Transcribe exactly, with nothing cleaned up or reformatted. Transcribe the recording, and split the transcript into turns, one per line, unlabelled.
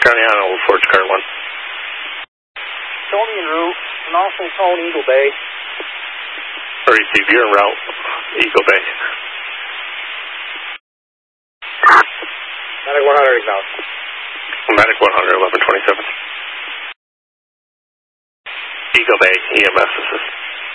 County on Old Forge, car one.
Show me en route, and also phone Eagle Bay.
Receive, you're en route, Eagle Bay.
Medic one hundred acknowledge.
Medic one hundred, eleven twenty-seven. Eagle Bay, E M S assist.